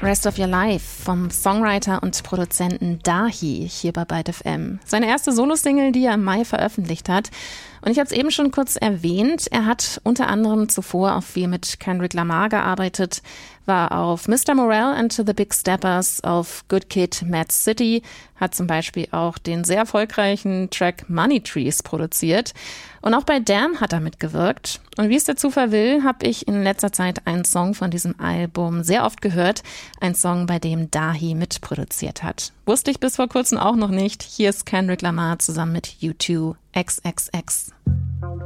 Rest of Your Life vom Songwriter und Produzenten Dahi hier bei Byte FM. Seine erste Solosingle, die er im Mai veröffentlicht hat. Und ich habe es eben schon kurz erwähnt, er hat unter anderem zuvor auch viel mit Kendrick Lamar gearbeitet, war auf Mr. Morale and the Big Steppers, auf Good Kid, Mad City, hat zum Beispiel auch den sehr erfolgreichen Track Money Trees produziert. Und auch bei Damn hat er mitgewirkt. Und wie es der Zufall will, habe ich in letzter Zeit einen Song von diesem Album sehr oft gehört. Ein Song, bei dem Dahi mitproduziert hat. Wusste ich bis vor kurzem auch noch nicht. Hier ist Kendrick Lamar zusammen mit U2 XXX.